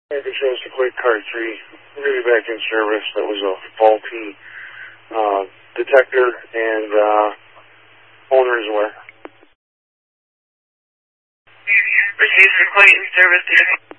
It shows the quick card 3, really back in service. That was a faulty detector and owner is aware. Received request in service.